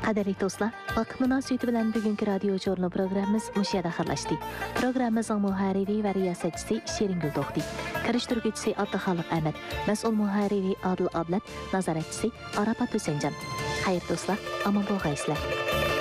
Qadirli do'stlar, vaqt munosabati bilan bugungi radio jurnal programmamiz mushayada xayrlashdi. Programmamizning muharriri va riyosatchisi Shiringul To'xti, kirishtiruvchisi Abduxoliq Ahmad, mas'ul muharriri Adil Ablat, nazoratchisi Arafat Husaynjon. Xayr do'stlar, omon bo'lg'aysizlar.